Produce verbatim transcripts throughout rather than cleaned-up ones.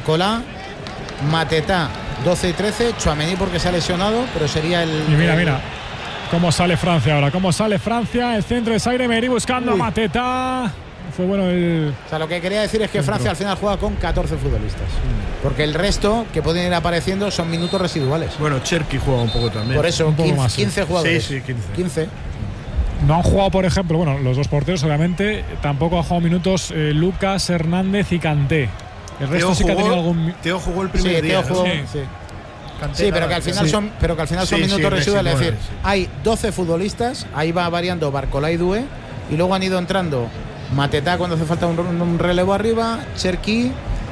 Barcolá, Mateta, doce y trece, Tchouaméni porque se ha lesionado, pero sería el... Y mira, el, mira, cómo sale Francia ahora, cómo sale Francia, el centro de Zaire Emery buscando Uy. a Mateta. Fue bueno el... O sea, lo que quería decir es que Francia al final juega con catorce futbolistas, porque el resto que pueden ir apareciendo son minutos residuales. Bueno, Cherki juega un poco también. Por eso, Un poco quince, más, sí. quince jugadores. Sí, sí, quince. quince. No han jugado, por ejemplo, bueno, los dos porteros obviamente, tampoco han jugado minutos eh, Lucas, Hernández y Kanté. El resto Teo sí que ha jugó, tenido algún... Teo jugó el Sí, primer Teo día. jugó, ¿no? Sí. sí. Kanté Sí, pero nada, que al final sí. son, pero que al final son Sí, minutos sí, residuales. Es residuales, decir, sí. hay doce futbolistas, ahí va variando Barcolá y Doué, y luego han ido entrando Mateta cuando hace falta un, un relevo arriba, Cherki,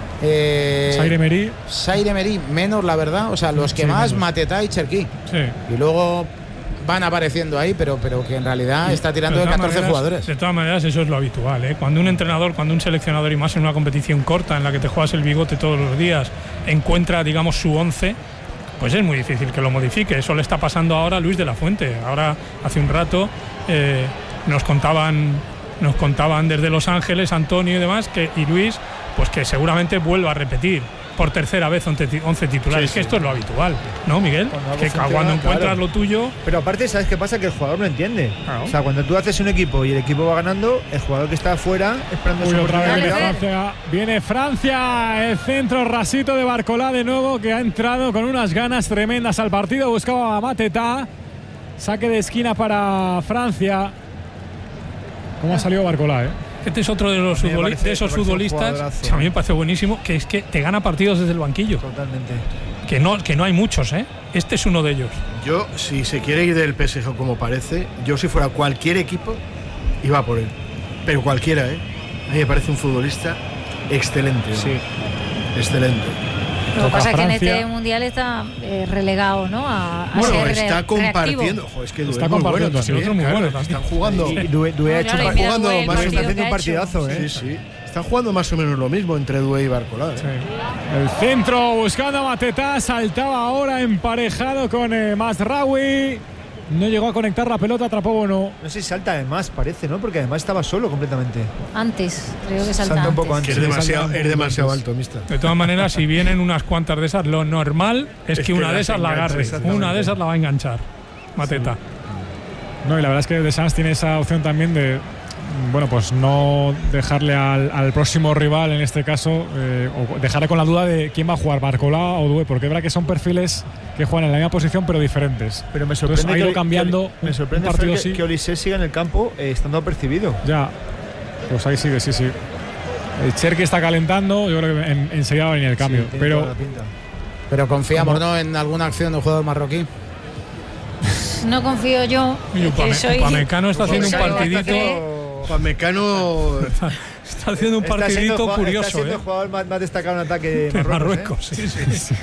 eh, Zaire Emery. Zaire Emery, menos la verdad, o sea, los que Sí, más, menos. Mateta y Cherki. Sí. Y luego van apareciendo ahí, pero, pero que en realidad está tirando de todas catorce maneras, jugadores. De todas maneras, eso es lo habitual, ¿eh? Cuando un entrenador, cuando un seleccionador, y más en una competición corta en la que te juegas el bigote todos los días, encuentra, digamos, su once, pues es muy difícil que lo modifique. Eso le está pasando ahora a Luis de la Fuente. Ahora, hace un rato, eh, nos contaban nos contaban desde Los Ángeles, Antonio y demás, que y Luis, pues que seguramente vuelva a repetir por tercera vez once titulares, Sí, que sí. esto es lo habitual, ¿no, Miguel? Cuando algo Que funciona, cuando encuentras claro. lo tuyo... Pero aparte, ¿sabes qué pasa? Que el jugador no entiende. Claro. O sea, cuando tú haces un equipo y el equipo va ganando, el jugador que está afuera esperando Uy, su otra vez oportunidad. viene Dale, Francia, viene Francia, el centro rasito de Barcolá de nuevo, que ha entrado con unas ganas tremendas al partido, buscaba a Mateta, saque de esquina para Francia. ¿Cómo ha salido Barcolá, eh? Este es otro de los A mí me futboli- parece- de esos me parece un futbolistas, jugadorazo. a mí me parece buenísimo, que es que te gana partidos desde el banquillo, Totalmente. que no, que no hay muchos, ¿eh? Este es uno de ellos. Yo, si se quiere ir del P S G como parece, yo si fuera cualquier equipo, iba por él. Pero cualquiera, ¿eh? A mí me parece un futbolista excelente. ¿no? Sí. Excelente. Lo que Toca pasa es que en Francia. este mundial está eh, relegado, ¿no? A, a Bueno, ser re- está compartiendo. reactivo. Ojo, es que Doué Está es muy compartiendo, bueno sí, también, otro muy claro, bueno también. Están jugando, Y Doué, Doué ha hecho claro, un y mira jugando Doué, más el está partido haciendo que un ha partidazo, hecho. ¿eh? sí, sí. Están jugando más o menos lo mismo entre Doué y Barcolá. ¿eh? Sí. El centro buscando a Mateta, saltaba ahora emparejado con eh, Mazraoui. No llegó a conectar la pelota, atrapó Bono. No sé si salta además, parece, ¿no? Porque además estaba solo completamente. Antes, creo que salta, Salta un poco Que antes. es demasiado, saltan es demasiado antes. alto, mister. De todas maneras, si vienen unas cuantas de esas, lo normal es, Es que que una de las esas la engancha, agarre, exactamente. una de esas la va a enganchar, Mateta. No, y la verdad es que Deschamps tiene esa opción también de, bueno, pues no dejarle al, al próximo rival, en este caso, eh, o dejarle con la duda de quién va a jugar, Barcolá o Doué, porque es verdad que son perfiles que juegan en la misma posición pero diferentes. Pero me Entonces sorprende ha ido que, cambiando que- me un sorprende partido Fran, que, sí. que Olise siga en el campo eh, estando apercibido. Ya, pues ahí sigue, sí, sí. El Cherki está calentando, yo creo que en- enseguida va a venir el cambio, Sí, tiene toda pero la pinta. Pero confiamos, ¿Cómo? ¿no?, en alguna acción del jugador marroquí. No confío yo. Y que Upame- soy- Upamecano está haciendo un Upamecano partidito, está Pamecano está haciendo un Está siendo partidito jugado- curioso, Está siendo ¿eh? el jugador más, más destacado en ataque de De Marruecos. Marruecos, ¿eh? sí, sí.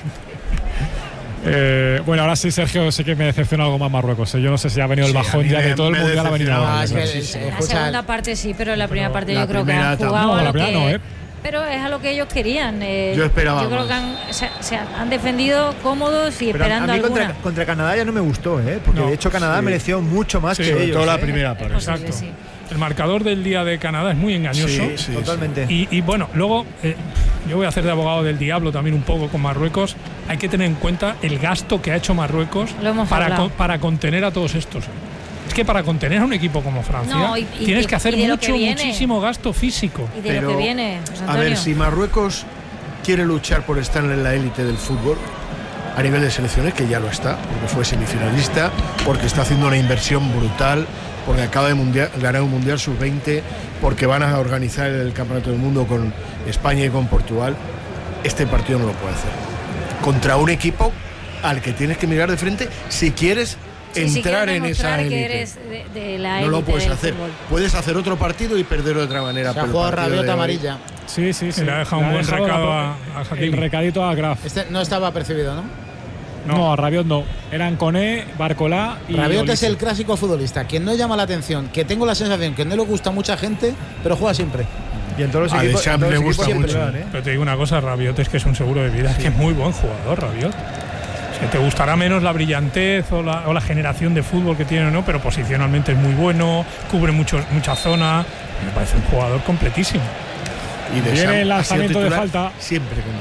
eh, bueno, ahora sí, Sergio, sí que me decepciona algo más Marruecos. ¿eh? Yo no sé si ha venido el Sí, a bajón mí ya me- que todo el me mundial ha venido decepcionaba. ahora. Ah, es que, Sí, el- sí. La escucha, segunda parte sí, pero la primera parte la yo creo que primera han tampoco. jugado No, a la lo primera que, no, ¿eh? pero es a lo que ellos querían. eh, Yo esperaba Yo creo más. que han, se, se han defendido cómodos y Pero a- esperando a mí alguna. contra, contra Canadá ya no me gustó, ¿eh? Porque No, de hecho Canadá sí. mereció mucho más Sí, que sobre ellos. toda la ¿eh? primera Es parte. posible, Exacto. sí. El marcador del día de Canadá es muy engañoso. Sí, sí, Totalmente. Y, y bueno, luego eh, yo voy a hacer de abogado del diablo también un poco con Marruecos. Hay que tener en cuenta el gasto que ha hecho Marruecos Lo hemos para, hablado. co- para contener a todos estos. Es que para contener a un equipo como Francia No, y- y tienes de- que hacer y de lo que mucho, viene. muchísimo gasto físico. Y de Pero, lo que viene, José A Antonio. ver, si Marruecos quiere luchar por estar en la élite del fútbol a nivel de selecciones, que ya lo está, porque fue semifinalista, porque está haciendo una inversión brutal, porque acaba de mundial, ganar un Mundial sub veinte, porque van a organizar el Campeonato del Mundo con España y con Portugal, este partido no lo puede hacer. Contra un equipo al que tienes que mirar de frente si quieres Sí, si entrar quieres en demostrar esa que élite. eres de, de la No lo élite puedes del hacer. fútbol. Puedes hacer otro partido y perder de otra manera. se ha pero el jugado partido de rabiota hoy- amarilla. Sí, sí, sí. le ha dejado un buen dejado recado la- a- a El Hakimi. recadito a Graf. Este no estaba percibido, ¿no? No, a Rabiot no. Eran Koné, Barcolá y Rabiot es Olise. el clásico futbolista, quien no llama la atención, que tengo la sensación que no le gusta a mucha gente, pero juega siempre. Y en todos los A equipos, Deschamps en todos le los gusta equipos mucho. siempre lo dan, ¿eh? Pero te digo una cosa, Rabiot es que es un seguro de vida, es que es muy buen jugador, Rabiot. Es que te gustará menos la brillantez o la, o la generación de fútbol que tiene o no, pero posicionalmente es muy bueno, cubre mucho, mucha zona, me parece un jugador completísimo. Y Deschamps Viene el ha sido lanzamiento de titular falta. Siempre con Deschamps.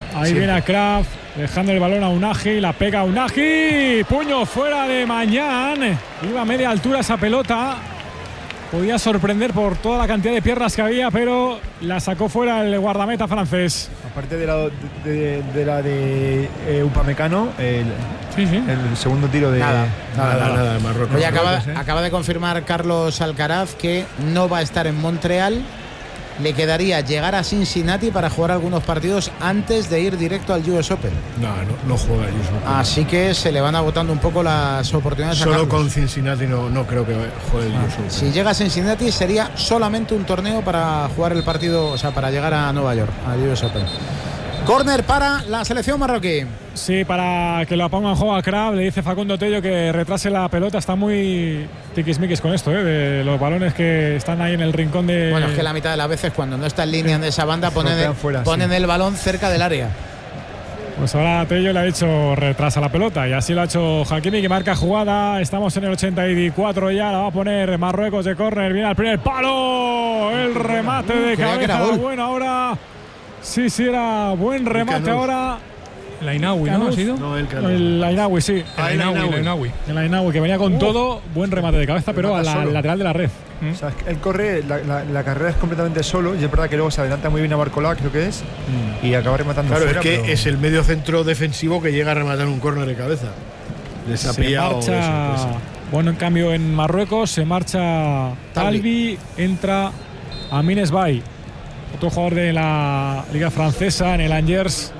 Ahí Sí. viene a Kraft, dejando el balón a Unagi, la pega a Unagi, puño fuera de Mañán, iba a media altura esa pelota, podía sorprender por toda la cantidad de piernas que había, pero la sacó fuera el guardameta francés. Aparte de la de, de, de, la de eh, Upamecano, el, Sí, sí. el segundo tiro de. Nada, nada, Nada, nada. nada, de Marruecos. Oye, acaba, Marruecos, ¿eh? acaba de confirmar Carlos Alcaraz que no va a estar en Montreal. Le quedaría llegar a Cincinnati para jugar algunos partidos antes de ir directo al U S Open. No, no, no juega Ayuso. Así que se le van agotando un poco las oportunidades a Solo Carlos. con Cincinnati no, no creo que juegue el Ayuso. Si llega a Cincinnati sería solamente un torneo para jugar el partido, o sea, para llegar a Nueva York, al U S Open. Córner para la selección marroquí. Sí, para que la ponga en juego a Kraft, le dice Facundo Tello que retrase la pelota. Está muy tiquismiquis con esto, ¿eh? De los balones que están ahí en el rincón de. Bueno, es que la mitad de las veces cuando no está en línea de esa banda ponen, quedan fuera, ponen sí. el balón cerca del área. Pues ahora Tello le ha dicho retrasa la pelota y así lo ha hecho Hakimi, que marca jugada. Estamos en el ochenta y cuatro ya, la va a poner Marruecos de córner. Viene al primer palo, el remate de Creía que era cabeza. gol. Bueno, ahora sí, sí, era buen remate Canut. ahora. La Inaui, ¿no? Canut. ¿Ha sido? No, el Canut. El Ainawi, sí. Ah, La el Inaui, Ainaui. la Inaui. El Ainawi, que venía con Uf. todo. Buen remate de cabeza, pero a Remata la solo. lateral de la red. O sea, es que él corre, la, la, la carrera es completamente solo y es verdad que luego se adelanta muy bien a Barcolá, creo que es, y acaba rematando Claro, fuera, es que pero- es el medio centro defensivo que llega a rematar un córner de cabeza. Les ha Se pillado de marcha. sorpresa. Bueno, en cambio en Marruecos se marcha Talbi, entra Amines Bay, otro jugador de la Liga Francesa en el Angers.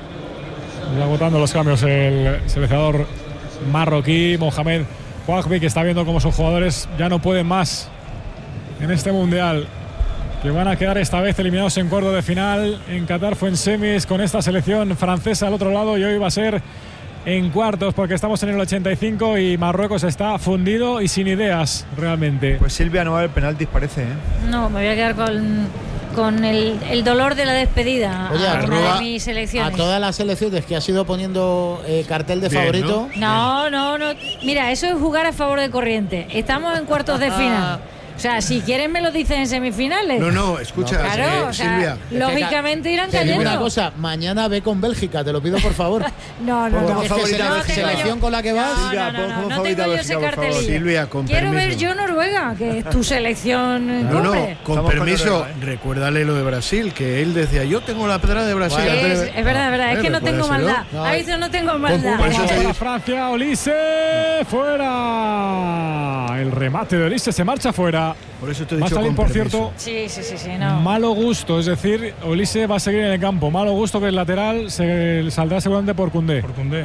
Ya agotando los cambios el seleccionador marroquí, Mohamed Ouahbi, que está viendo cómo sus jugadores ya no pueden más en este mundial, que van a quedar esta vez eliminados en cuartos de final. En Qatar fue en semis con esta selección francesa al otro lado y hoy va a ser en cuartos, porque estamos en el ochenta y cinco y Marruecos está fundido y sin ideas realmente. Pues Silvia no va a haber penaltis, parece, ¿eh? No, me voy a quedar con, con el, el dolor de la despedida Oye, a una arroba de mis a selecciones. todas las selecciones que has ido poniendo eh, cartel de Bien, favorito. No, no, no. Mira, eso es jugar a favor de corriente. Estamos en cuartos de final. O sea, si quieren me lo dicen en semifinales. No, no, escucha, Claro, eh, o sea, Silvia. lógicamente irán Te digo cayendo. una cosa, mañana ve con Bélgica, te lo pido por favor. No, no, Porque no. es que favorita se- a Bélgica. selección con la que vas. No, Silvia, no, no, pon no, como no favorita tengo a yo ese Bélgica, por favor. cartelillo. Silvia, con Quiero ver permiso. yo Noruega, que es tu selección. No, no, Cope. con Estamos con permiso, Noruega, ¿eh? recuérdale lo de Brasil, que él decía, yo tengo la pedra de Brasil. Bueno, antes Es, de- es verdad, es verdad, es Eh, que no tengo recuérdaselo. maldad. No, Ha visto, no tengo maldad. por eso te Para digo. Francia, Olise fuera. El remate de Olise se marcha fuera. Por eso te he Va a dicho salir, con por permiso. cierto, Sí, sí, sí, sí, no. malo gusto, es decir, Olise va a seguir en el campo. Malo gusto que el lateral se saldrá seguramente por Koundé. Por Koundé.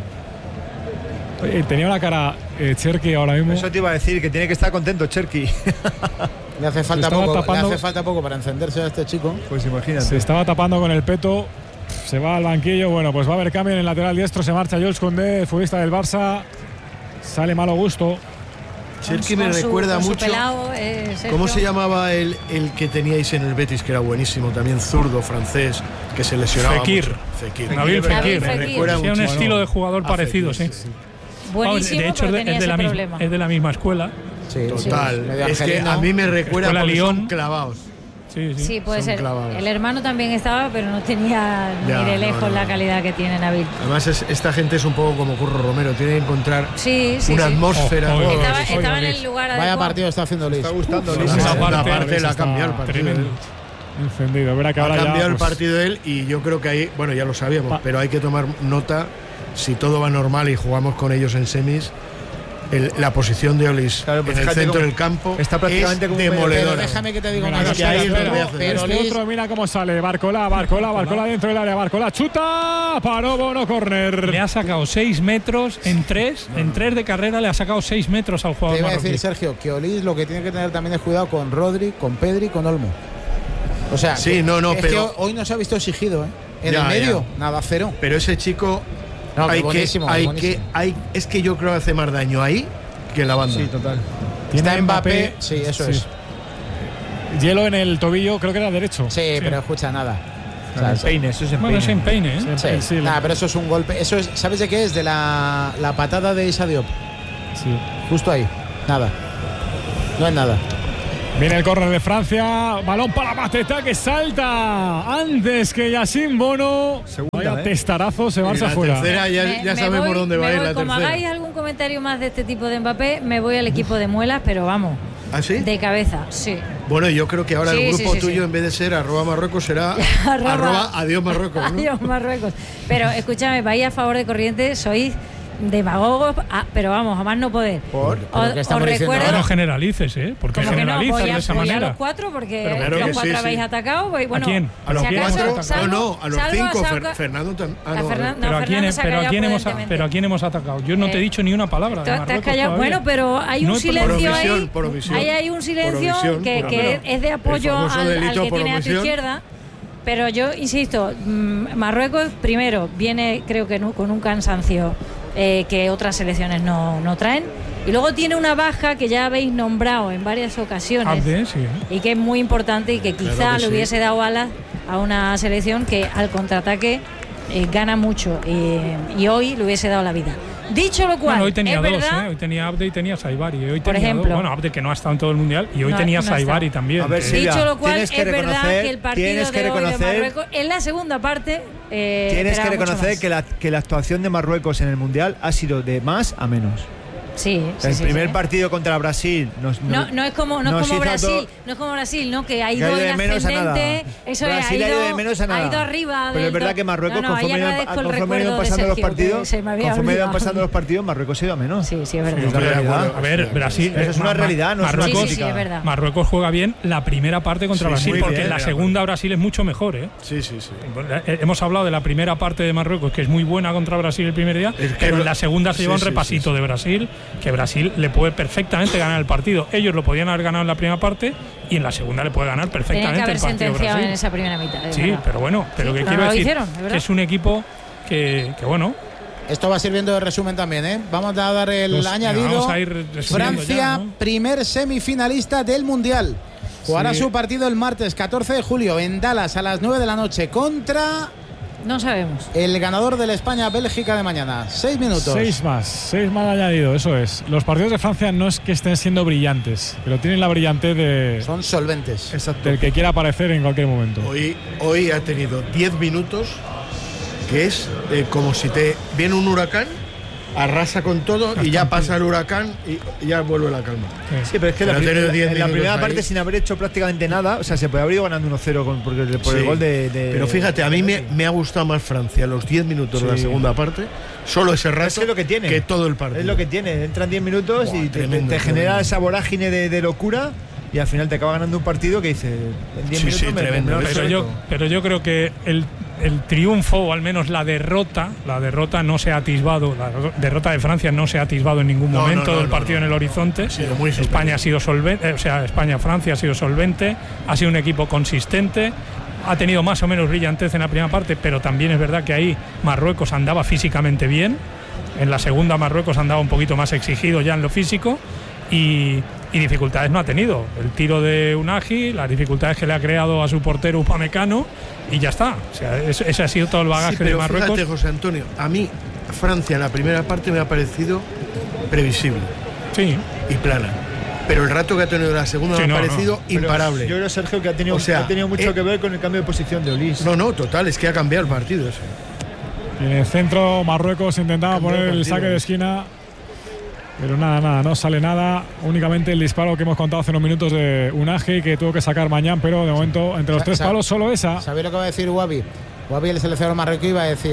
Oye, tenía una cara eh, Cherki ahora mismo. Eso te iba a decir, que tiene que estar contento Cherki. Le hace falta estaba poco, tapando- le hace falta poco para encenderse a este chico. Pues imagínate. Se estaba tapando con el peto. Se va al banquillo. Bueno, pues va a haber cambio en el lateral diestro. Se marcha Jules Koundé, el futbolista del Barça. Sale malo gusto. Cherki Con me su- recuerda con su mucho. pelao, eh, Sergio. ¿Cómo se llamaba el, el que teníais en el Betis, que era buenísimo, también zurdo francés, que se lesionaba Fekir. mucho? Fekir. Nabil Nabil Fekir. Fekir. Me recuerda Sí, un mucho. estilo de jugador a parecido, Fekir, sí. Buenísimo, de hecho, pero es de, tenía es de ese la misma, problema. es de la misma escuela. Sí, Total. sí, medio Es que argelino. a mí me recuerda Escuela porque son Lyon. clavados. Sí, sí. Sí, puede Son ser. clavados. El hermano también estaba, pero no tenía Ya, ni de no, lejos no, la no. calidad que tiene Nabil. Además, es- esta gente es un poco como Curro Romero, tiene que encontrar Sí, sí, una sí. atmósfera. Oh, oh, Estaba, oh, estaba oh, en oh, el lugar Vaya adecuado. partido está haciendo Luis. Está gustando, La Luis. Esa segunda parte, parte Luis la ha está cambiado el partido. Tremendo. él. Encendido. Verá que Ha ahora ya, cambiado el pues, partido de él y yo creo que ahí, bueno, ya lo sabíamos, Pa- pero hay que tomar nota, si todo va normal y jugamos con ellos en semis, el- la posición de Olis Claro, pues en el fíjate centro cómo- del campo está prácticamente es como un medio- Pero demoledora. déjame que te diga Mira, una es cosa. que ahí es pero- donde voy a hacer. pero este Luis- otro, mira cómo sale. Barcola, Barcola, Barcola dentro del área. Barcola chuta. Paró Bono, córner. Le ha sacado seis metros en tres, en tres de carrera le ha sacado seis metros al Te jugador iba a marroquí. decir, Sergio, que Olís lo que tiene que tener también es cuidado con Rodri, con Pedri y con Olmo. O sea, Sí, que- no, no, es pero- que hoy no se ha visto exigido, ¿eh? En Ya, el medio, ya. nada, cero. Pero ese chico, No, que hay que, buenísimo, hay buenísimo. que, hay, es que yo creo que hace más daño ahí que en la banda. Sí, total. Está Mbappé, sí, eso Sí. es. Hielo en el tobillo, creo que era derecho. Sí, pero escucha, nada. O sea, En sí. peine, eso es en Bueno, es en peine. peine, ¿eh? Sí, Sí, sí, nada, pero eso es un golpe. Eso es, ¿sabes de qué es? De la, la patada de Issa Diop. sí. Justo ahí. Nada. No es nada. Viene el córner de Francia. Balón para Mateta que salta antes que Yacine Bono. Segundo vaya ¿eh? testarazo, se Y Barça la fuera. tercera ya, Me- ya me sabemos voy- dónde va a me ir voy. la Como tercera. hagáis algún comentario más de este tipo de Mbappé, me voy al equipo de muelas, pero vamos, ¿Ah, sí? de cabeza, sí. Bueno, yo creo que ahora Sí, el sí, grupo sí, tuyo, sí. en vez de ser arroba Marruecos, será Arroba- arroba adiós Marruecos, ¿no? Adiós, Marruecos. Pero escúchame, vais a favor de corriente, sois demagogos, ah, pero vamos, a más no poder. Por- ¿Pero Os, qué os estamos diciendo recuerdo. ahora? No generalices, ¿eh? Porque Como que no, generalizas voy a, de esa voy a manera. los cuatro porque Pero claro los que cuatro sí, habéis sí. atacado. Voy, bueno, quién? A los si acaso, cuatro, salvo- no, no, a los salvo- cinco, salvo- Fer- Fernando tam- ah, a no, Fernan- Pero no, a, quién, Fernando se ha pero, a callado quién hemos, prudentemente. pero a quién hemos atacado. Yo no te he Eh, dicho ni una palabra Tú de te has Marruecos callado. todavía. Bueno, pero hay No un es por silencio omisión, ahí. por omisión. Ahí hay un silencio Por omisión, que, por que omisión. es de apoyo El famoso al, al delito que por tiene a tu omisión. izquierda. Pero yo insisto, mm, Marruecos primero viene, creo que no- con un cansancio eh, que otras selecciones no, no traen. Y luego tiene una baja que ya habéis nombrado en varias ocasiones. Abde, sí. Y que es muy importante y que quizá Claro que le sí. hubiese dado alas a una selección que al contraataque eh, gana mucho eh, y hoy le hubiese dado la vida. Dicho lo cual, Bueno, hoy tenía es dos, verdad, ¿eh? Hoy tenía Abde y tenía Saibari. Hoy Por tenía ejemplo. dos. Bueno, Abde que no ha estado en todo el mundial y hoy No, tenía no ha Saibari estado. también. A ver, que- Silvia, dicho lo cual, tienes es que verdad reconocer- que el partido tienes que de hoy de reconocer- Marruecos, en la segunda parte, eh, Tienes que esperaba mucho reconocer más. que la, que la actuación de Marruecos en el Mundial ha sido de más a menos. Sí, sí, el sí, primer sí. partido contra Brasil nos, No, no es como, no es nos como hizo Brasil, todo- no es como Brasil, ¿no? Que ha que ido ha ido en de menos a nada. ascendente. Eso es, Brasil ha ido, de menos a nada. ha ido arriba. Pero del es verdad to- que Marruecos, no, no, ahí conforme, iban, agradezco el conforme iban recuerdo de pasando los Sergio, que partidos, se me había conforme iban olvidado. pasando los partidos, Marruecos ha ido a menos. Sí, sí, es verdad. Es la realidad. A ver, Brasil. Eso es una Ma- realidad, no es una Marruecos, Sí, sí, sí, es verdad. Marruecos juega bien la primera parte contra Sí, Brasil muy porque bien, en la de segunda Brasil es mucho mejor, ¿eh? Sí, sí, sí. Eh, Hemos hablado de la primera parte de Marruecos, que es muy buena contra Brasil el primer día, Es que pero lo- en la segunda se sí, lleva un sí, repasito sí, sí. de Brasil, que Brasil le puede perfectamente ganar el partido. Ellos lo podían haber ganado en la primera parte y en la segunda le puede ganar Tenía que perfectamente haber el partido sentenciado Brasil. en esa primera mitad. es Sí, verdad. pero bueno, pero Sí, que pero quiero no lo decir hicieron, es verdad. que es un equipo que, que bueno, Esto va sirviendo de resumen también, ¿eh? Vamos a dar el Nos- añadido. vamos a ir resumiendo Francia, ya, ¿no? primer semifinalista del Mundial. Jugará Sí. su partido el martes catorce de julio en Dallas a las nueve de la noche contra No sabemos. el ganador del España-Bélgica de mañana. Seis minutos. Seis más, seis más añadido, eso es. Los partidos de Francia no es que estén siendo brillantes, pero tienen la brillantez de, Son solventes. Exacto. del que quiera aparecer en cualquier momento. Hoy, hoy ha tenido diez minutos, que es eh, como si te viene un huracán, arrasa con todo y ya pasa el huracán y ya vuelve la calma. Sí, pero es que la, Pero ha prim- tenido diez en la minutos primera ahí. parte, sin haber hecho prácticamente nada, o sea, se puede haber ido ganando uno cero con- por, el- por el Sí. gol de, de- Pero fíjate, a mí me, me ha gustado más Francia los diez minutos de la Sí. segunda parte, solo ese rato, Es que es lo que tiene. que todo el partido. Es lo que tiene. Entran diez minutos Buah, y te, tremendo, te genera tremendo. esa vorágine de, de locura y al final te acaba ganando un partido que dice en diez Sí, minutos sí, me- tremendo. me lo Pero Pero resuelto. yo, pero yo creo que el, el triunfo, o al menos la derrota, la derrota no se ha atisbado, la derrota de Francia no se ha atisbado en ningún No, momento no, no, del no, partido no. en el horizonte. Ha sido muy superior. España ha sido solvente, o sea, España-Francia ha sido solvente, ha sido un equipo consistente. Ha tenido más o menos brillantez en la primera parte, pero también es verdad que ahí Marruecos andaba físicamente bien. En la segunda Marruecos andaba un poquito más exigido ya en lo físico y, y dificultades no ha tenido. El tiro de Unagi, las dificultades que le ha creado a su portero Upamecano y ya está. O sea, ese, ese ha sido todo el bagaje Sí, pero de Marruecos. fíjate, José Antonio, a mí Francia en la primera parte me ha parecido previsible Sí, y plana. Pero el rato que ha tenido la segunda Sí, me no, ha parecido no. Pero imparable. Yo creo, Sergio, que ha tenido, O sea, ha tenido mucho eh, que ver con el cambio de posición de Olís. No, no, total, es que ha cambiado el partido eso. En el centro Marruecos intentaba Cambió poner el el partido. saque de esquina, pero nada, nada, no sale nada. Únicamente el disparo que hemos contado hace unos minutos de Unagi, que tuvo que sacar mañana, pero de momento entre los Sa- tres sa- palos solo esa. ¿Sabéis lo que va a decir Wabi? Wabi, el seleccionador marroquí, iba a decir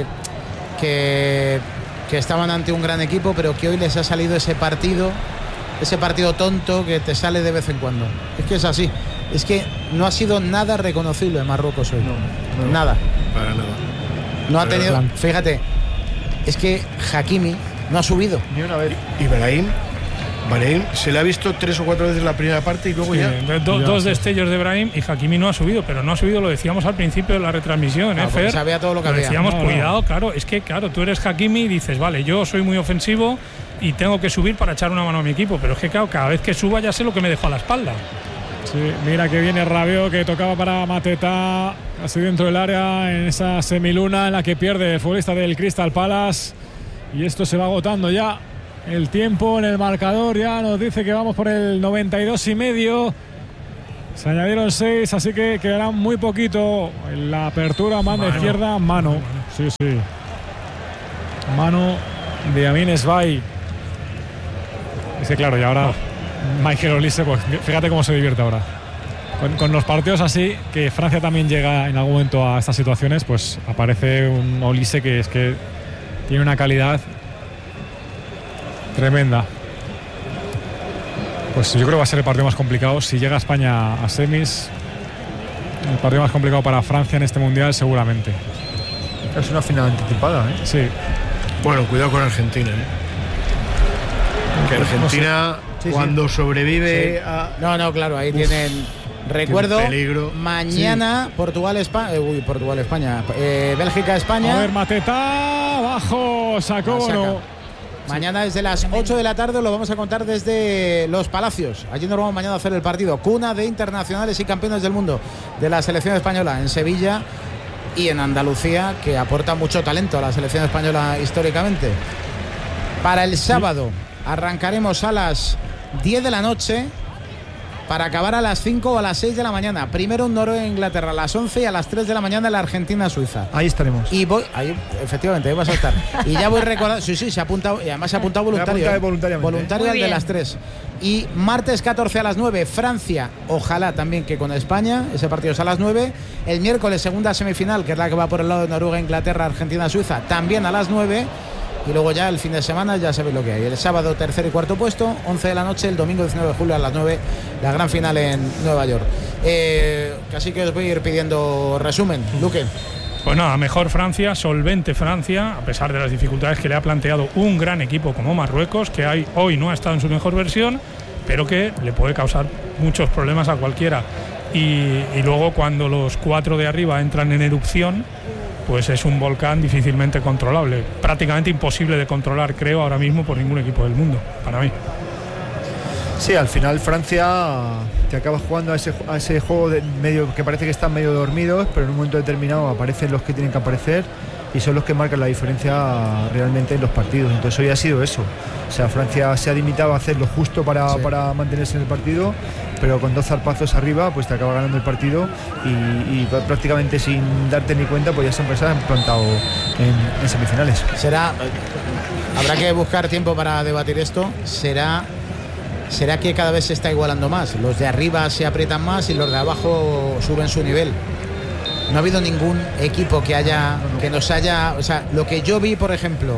que, que estaban ante un gran equipo, pero que hoy les ha salido ese partido, ese partido tonto que te sale de vez en cuando. Es que es así. Es que no ha sido nada reconocible en Marruecos hoy. no. Nada. Para nada. No ha Pero tenido. plan- Fíjate, es que Hakimi no ha subido. Ni una vez. Y Brahim, Brahim se le ha visto tres o cuatro veces la primera parte y luego sí, ya. de- do- Ya, dos sí. destellos de Brahim y Hakimi no ha subido, pero no ha subido, lo decíamos al principio de la retransmisión, Ah, ¿eh, porque Fer? sabía todo lo que había. Decíamos, No, no. cuidado, claro, es que claro, tú eres Hakimi y dices, vale, yo soy muy ofensivo y tengo que subir para echar una mano a mi equipo, pero es que claro, cada vez que suba ya sé lo que me dejó a la espalda. Sí, mira que viene Rabiot, que tocaba para Mateta, casi dentro del área, en esa semiluna en la que pierde el futbolista del Crystal Palace. Y esto se va agotando ya. El tiempo en el marcador ya nos dice que vamos por el noventa y dos y medio. Se añadieron seis, así que quedará muy poquito. En la apertura, mano, mano. izquierda, mano. Sí, sí. Mano de Amin Esbay. Es que claro, y ahora Michael Olise, pues fíjate cómo se divierte ahora. Con, con los partidos así, que Francia también llega en algún momento a estas situaciones, pues aparece un Olise que es que tiene una calidad tremenda. Pues yo creo que va a ser el partido más complicado. Si llega España a semis, el partido más complicado para Francia en este Mundial seguramente. Es una final anticipada, ¿eh? Sí. Bueno, cuidado con Argentina, ¿eh? Que Argentina, no sé. sí, cuando sí. sobrevive sí. a... No, no, claro, ahí Uf, tienen... Recuerdo, mañana sí. Portugal-España... Eh, uy, Portugal-España. Eh, Bélgica-España... A ver, Mateta, abajo, sacó Bono. Mañana desde las ocho de la tarde lo vamos a contar desde Los Palacios. Allí nos vamos mañana a hacer el partido. Cuna de internacionales y campeones del mundo de la selección española en Sevilla y en Andalucía, que aporta mucho talento a la selección española históricamente. Para el sábado arrancaremos a las diez de la noche para acabar a las cinco o a las seis de la mañana. Primero un Noruega-Inglaterra a las once y a las tres de la mañana la Argentina-Suiza. Ahí estaremos. Y voy, ahí, efectivamente, ahí vas a estar. Y ya voy recordando, sí, sí, se ha apuntado, y además se ha apuntado voluntario. ¿eh? Voluntario al de las tres. Y martes catorce a las nueve, Francia, ojalá también que con España, ese partido es a las nueve. El miércoles, segunda semifinal, que es la que va por el lado de Noruega-Inglaterra, Argentina-Suiza, también a las nueve. Y luego ya el fin de semana ya sabéis lo que hay. El sábado tercer y cuarto puesto, once de la noche, el domingo diecinueve de julio a las nueve, la gran final en Nueva York. Eh, casi que os voy a ir pidiendo resumen. Luque. Pues nada, mejor Francia, solvente Francia, a pesar de las dificultades que le ha planteado un gran equipo como Marruecos, que hay, hoy no ha estado en su mejor versión, pero que le puede causar muchos problemas a cualquiera. Y, y luego cuando los cuatro de arriba entran en erupción, pues es un volcán difícilmente controlable, prácticamente imposible de controlar, creo, ahora mismo por ningún equipo del mundo, para mí. Sí, al final Francia te acaba jugando a ese, a ese juego de medio que parece que están medio dormidos, pero en un momento determinado aparecen los que tienen que aparecer y son los que marcan la diferencia realmente en los partidos. Entonces hoy ha sido eso. O sea, Francia se ha limitado a hacer lo justo para, sí. para mantenerse en el partido, pero con dos zarpazos arriba pues te acaba ganando el partido y, y prácticamente sin darte ni cuenta pues ya siempre se han plantado en, en semifinales. Será, habrá que buscar tiempo para debatir esto. Será será que cada vez se está igualando más. Los de arriba se aprietan más y los de abajo suben su nivel. No ha habido ningún equipo que haya que nos haya, o sea, lo que yo vi, por ejemplo,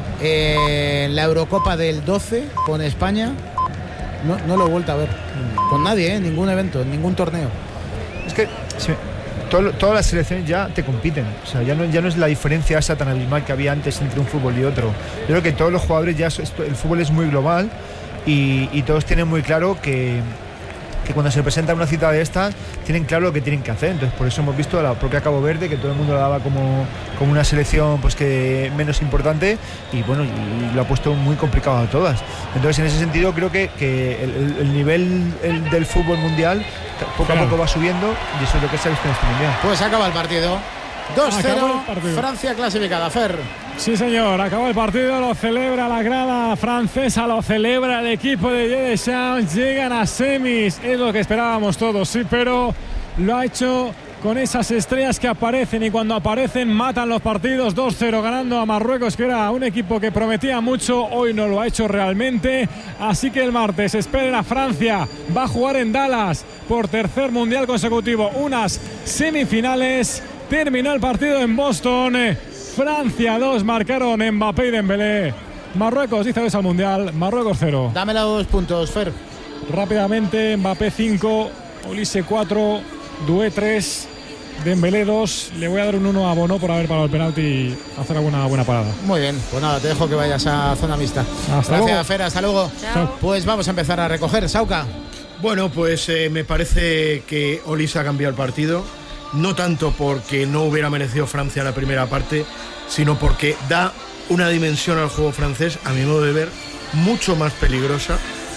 eh, en la Eurocopa del doce con España, no, no lo he vuelto a ver con nadie, ¿eh? Ningún evento, ningún torneo. Es que sí, todo, todas las selecciones ya te compiten, o sea, ya no, ya no es la diferencia esa tan abismal que había antes entre un fútbol y otro. Yo creo que todos los jugadores ya, esto, el fútbol es muy global y, y todos tienen muy claro que que cuando se presenta una cita de estas tienen claro lo que tienen que hacer. Entonces por eso hemos visto a la propia Cabo Verde, que todo el mundo la daba como, como una selección pues que menos importante y bueno, y lo ha puesto muy complicado a todas. Entonces en ese sentido creo que, que el, el nivel el del fútbol mundial poco a poco va subiendo y eso es lo que se ha visto en este mundial. Pues acaba el partido dos cero, Francia clasificada. Fer. Sí, señor, acabó el partido, lo celebra la grada francesa, lo celebra el equipo de Didier Deschamps, llegan a semis, es lo que esperábamos todos, sí, pero lo ha hecho con esas estrellas que aparecen y cuando aparecen matan los partidos. Dos cero ganando a Marruecos, que era un equipo que prometía mucho, hoy no lo ha hecho realmente, así que el martes esperen a Francia, va a jugar en Dallas por tercer mundial consecutivo, unas semifinales. Terminó el partido en Boston. Francia dos, marcaron Mbappé y Dembélé. Marruecos dice vez al Mundial, Marruecos cero. Dame los dos puntos, Fer. Rápidamente, Mbappé cinco, Olise cuatro, Doué tres, Dembélé dos. Le voy a dar un uno a Bono por haber parado el penalti y hacer alguna buena parada. Muy bien, pues nada, te dejo que vayas a zona mixta. Hasta Gracias, luego. Fer, hasta luego. Chao. Pues vamos a empezar a recoger. Sauca. Bueno, pues eh, me parece que Olise ha cambiado el partido. No tanto porque no hubiera merecido Francia la primera parte, sino porque da una dimensión al juego francés, a mi modo de ver, mucho más peligrosa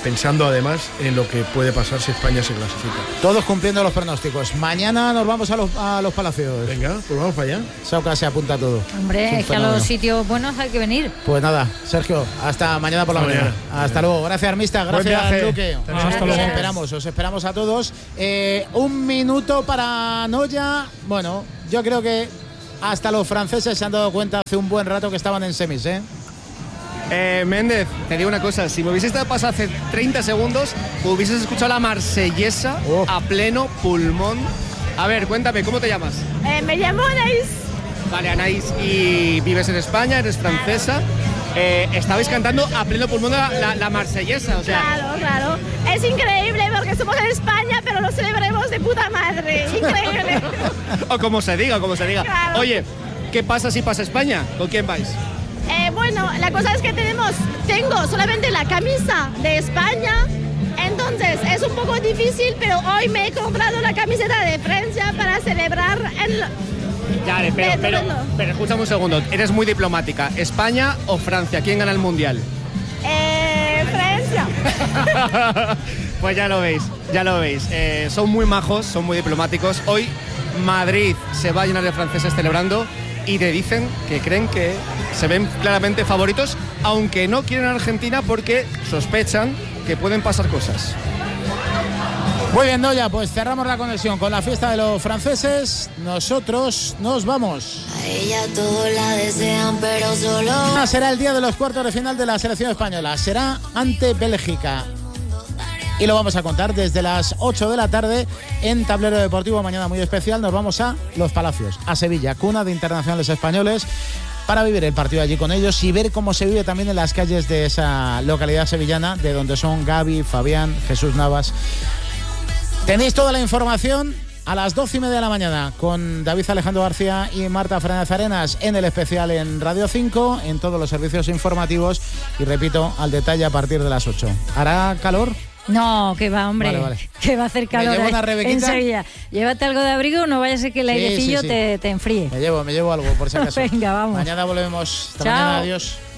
pensando además en lo que puede pasar si España se clasifica. Todos cumpliendo los pronósticos. Mañana nos vamos a los, a los Palacios. Venga, pues vamos para allá. Sauca se apunta todo. Hombre, es, es que a los sitios buenos hay que venir. Pues nada, Sergio, hasta mañana por la hasta mañana. mañana. Hasta luego. Gracias, Armista. Gracias, Luque. Hasta luego. Os esperamos, os esperamos a todos. Eh, un minuto para Noya. Bueno, yo creo que hasta los franceses se han dado cuenta hace un buen rato que estaban en semis, ¿eh? Eh, Méndez, te digo una cosa, si me hubieses dado paso hace treinta segundos, hubieses escuchado la marsellesa oh. a pleno pulmón. A ver, cuéntame, ¿cómo te llamas? Eh, me llamo Anaís. Vale, Anaís, y vives en España, eres francesa. Eh, estabais cantando a pleno pulmón la, la, la marsellesa, o sea... Claro, claro. Es increíble porque somos en España, pero lo celebremos de puta madre. Increíble. o como se diga, o como se diga. Claro. Oye, ¿qué pasa si pasa España? ¿Con quién vais? Eh, bueno, la cosa es que tenemos, tengo solamente la camisa de España, entonces es un poco difícil, pero hoy me he comprado la camiseta de Francia para celebrar el... Ya, pero, pero, pero escúchame un segundo, eres muy diplomática. ¿España o Francia? ¿Quién gana el Mundial? Eh, Francia. Pues ya lo veis, ya lo veis. Eh, son muy majos, son muy diplomáticos. Hoy Madrid se va a llenar de franceses celebrando y te dicen que creen que se ven claramente favoritos, aunque no quieren a Argentina porque sospechan que pueden pasar cosas. Muy bien, Noya, pues cerramos la conexión con la fiesta de los franceses. Nosotros nos vamos. A ella todos la desean, pero solo... Será el día de los cuartos de final de la selección española. Será ante Bélgica. Y lo vamos a contar desde las ocho de la tarde en Tablero Deportivo. Mañana muy especial. Nos vamos a Los Palacios, a Sevilla, cuna de internacionales españoles, para vivir el partido allí con ellos y ver cómo se vive también en las calles de esa localidad sevillana, de donde son Gaby, Fabián, Jesús Navas. Tenéis toda la información a las doce y media de la mañana con David Alejandro García y Marta Fernández Arenas en el especial en Radio cinco, en todos los servicios informativos y, repito, al detalle a partir de las ocho. ¿Hará calor? No, que va, hombre, vale, vale. que va a hacer calor llevo una en Rebequita? Sevilla. Llévate algo de abrigo, no vaya a ser que el Sí, airecillo sí, sí. Te, te enfríe. Me llevo, me llevo algo por si acaso. Venga, vamos. Mañana volvemos. Hasta Chao. mañana, adiós.